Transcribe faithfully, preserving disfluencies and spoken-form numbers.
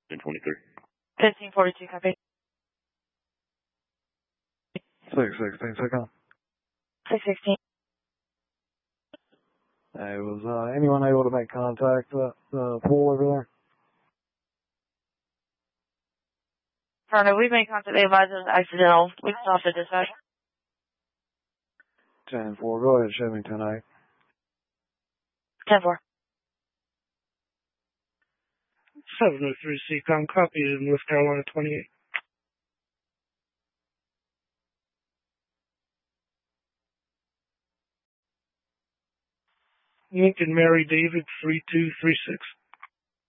ten twenty-three. fifteen forty-two, copy. six sixteen, second. six sixteen. Hey, was uh, anyone able to make contact with the pool over there? Fernando, we made contact. They advised it was accidental. We can off the dispatch. ten four, go ahead, show me ten eight. ten four. seven oh three C COM, copy in North Carolina twenty-eight. Lincoln Mary David three two three six.